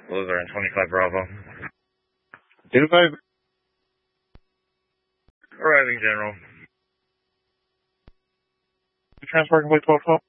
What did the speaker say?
Those are in 25 Bravo. 25. Arriving, General. Transport complete 1212.